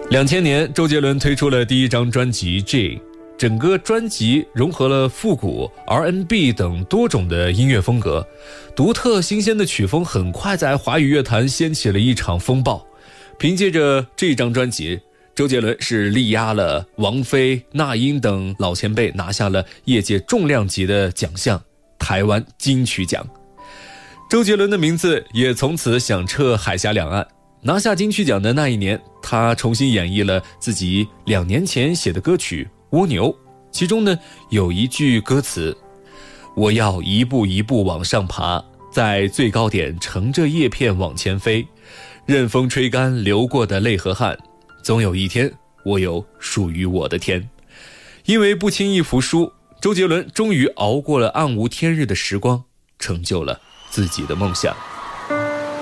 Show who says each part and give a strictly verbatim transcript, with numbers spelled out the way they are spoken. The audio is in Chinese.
Speaker 1: 两千年，周杰伦推出了第一张专辑《J》，整个专辑融合了复古、R and B 等多种的音乐风格，独特新鲜的曲风很快在华语乐坛掀起了一场风暴。凭借着这张专辑，周杰伦是力压了王菲、那英等老前辈，拿下了业界重量级的奖项——台湾金曲奖。周杰伦的名字也从此响彻海峡两岸。拿下金曲奖的那一年，他重新演绎了自己两年前写的歌曲《蜗牛》，其中呢有一句歌词：我要一步一步往上爬，在最高点乘着叶片往前飞，任风吹干流过的泪和汗，总有一天我有属于我的天。因为不轻易服输，周杰伦终于熬过了暗无天日的时光，成就了自己的梦想。